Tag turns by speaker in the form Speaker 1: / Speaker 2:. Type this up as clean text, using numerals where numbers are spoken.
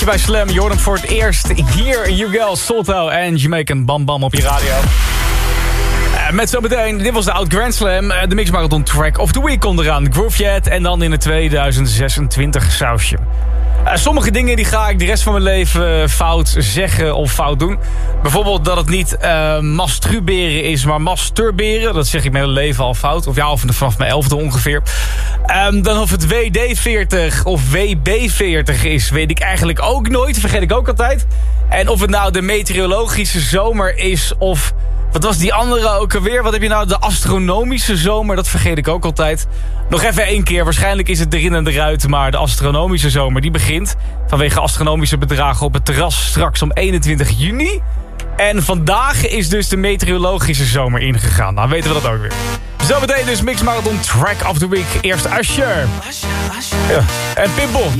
Speaker 1: Bij Slam, je hoort hem voor het eerst hier, You Girl, Solto en Jamaican Bam Bam op je radio. Met zometeen, dit was de Oud Grand Slam, de Mix Marathon Track of the Week komt eraan. Groove en dan in het 2026 sausje. Sommige dingen die ga ik de rest van mijn leven fout zeggen of fout doen. Bijvoorbeeld dat het niet masturberen is, maar masturberen. Dat zeg ik mijn hele leven al fout. Of ja, vanaf mijn 11e ongeveer. Dan of het WD-40 of WB-40 is, weet ik eigenlijk ook nooit. Vergeet ik ook altijd. En of het nou de meteorologische zomer is of... Wat was die andere ook alweer? Wat heb je nou? De astronomische zomer, dat vergeet ik ook altijd. Nog even 1 keer, waarschijnlijk is het erin en eruit... maar de astronomische zomer die begint... vanwege astronomische bedragen op het terras straks om 21 juni. En vandaag is dus de meteorologische zomer ingegaan. Nou weten we dat ook weer. Zometeen dus Mix Marathon Track of the Week. Eerst Usher. Ja. En Pitbull.